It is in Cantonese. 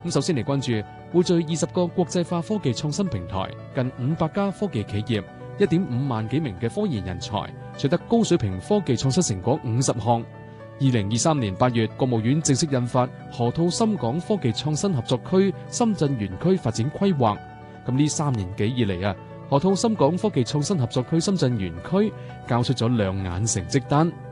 首先嚟關注匯聚20個國際化科技創新平台，近500家科技企業，1.5萬幾名嘅科研人才，取得高水平科技創新成果50項。2023年8月，國務院正式印發河套深港科技創新合作區深圳園區發展規劃。咁呢3年幾以嚟河套深港科技創新合作區深圳園區交出咗亮眼成績單。